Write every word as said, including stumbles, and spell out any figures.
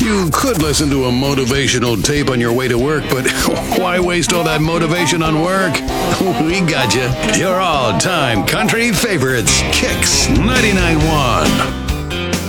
You could listen to a motivational tape on your way to work, but why waste all that motivation on work? We got you. Your all-time country favorites, Kicks ninety-nine point one.